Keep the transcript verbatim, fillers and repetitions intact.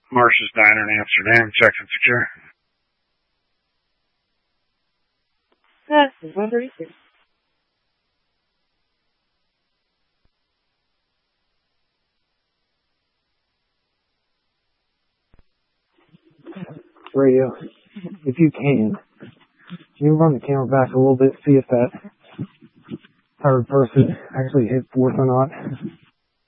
Marsh's Diner in Amsterdam. Checked and secure. That's one thirty-six. Radio, if you can, can you run the camera back a little bit, see if that third person actually hit fourth or not?